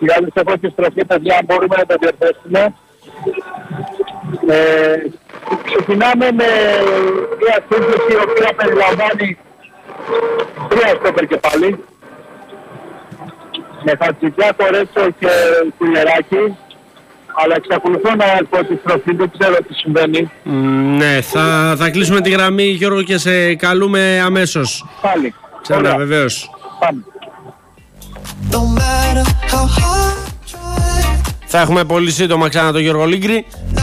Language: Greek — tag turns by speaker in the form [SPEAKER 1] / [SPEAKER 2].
[SPEAKER 1] Μεγάλη σε πρώτη στροφή, παιδιά, μπορούμε να τα διορθώσουμε. Ξεκινάμε με μια σύνθεση η οποία περιλαμβάνει 3 στόπερ και πάλι. Με Χατζηδιά, Κορέτσο και Κουλεράκη. Αλλά εξακολουθώ να έρθω τη στροφή, δεν ξέρω τι συμβαίνει.
[SPEAKER 2] Ναι, θα κλείσουμε τη γραμμή, Γιώργο, και σε καλούμε αμέσως.
[SPEAKER 1] Πάλι.
[SPEAKER 2] Ξανά, βεβαίως.
[SPEAKER 1] Πάμε.
[SPEAKER 2] Θα έχουμε πολύ σύντομα ξανά τον Γιώργο Λίγκρη.